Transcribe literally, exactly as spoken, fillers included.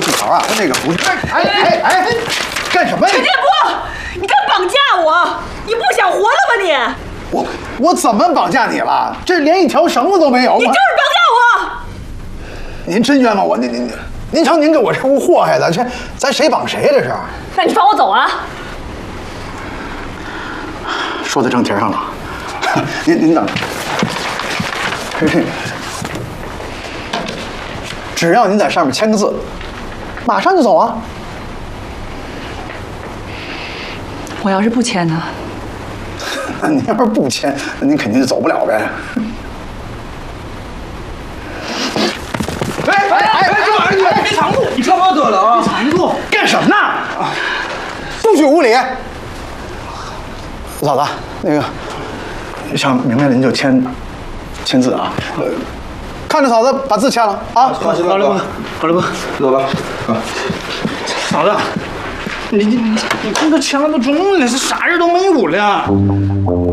纸条啊，那个不是。哎哎哎，干什么呀？ 陈建波，你敢绑架我？你不想活了吧你？ 我我怎么绑架你了？这连一条绳子都没有。 你就是绑架我！ 您真冤枉我！您您您瞧您给我这屋祸害的，这咱谁绑谁呀？这是？ 那你放我走啊！ 说到正题上了，您您等着。只要您在上面签个字，马上就走啊！ 我要是不签呢？ 您要是不签，那您肯定就走不了呗。哎哎哎，这玩意儿别藏住！ 你干嘛得了啊？ 别藏住！干什么呢？不许无礼！嫂子，那个想明白了您就签签字啊。呃，看着嫂子把字签了啊。 好了吧，好了吧，走吧。啊， 嫂子，你你你你这个签了都中了，这啥人都没有了。